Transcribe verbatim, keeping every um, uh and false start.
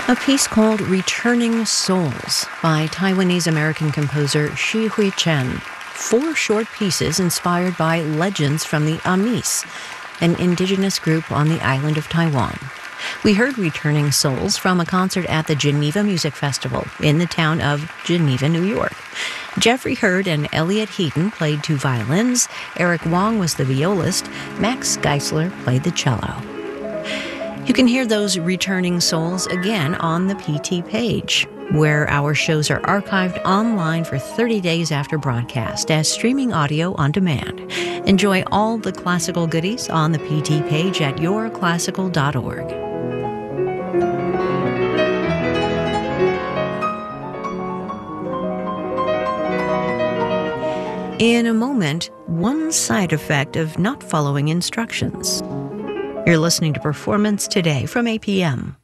A piece called Returning Souls by Taiwanese-American composer Shi Hui Chen. Four short pieces inspired by legends from the Amis, an indigenous group on the island of Taiwan. We heard Returning Souls from a concert at the Geneva Music Festival in the town of Geneva, New York. Jeffrey Hurd and Elliot Heaton played two violins, Eric Wong was the violist, Max Geisler played the cello. You can hear those Returning Souls again on the P T page, where our shows are archived online for thirty days after broadcast as streaming audio on demand. Enjoy all the classical goodies on the P T page at your classical dot org. In a moment, one side effect of not following instructions. You're listening to Performance Today from A P M.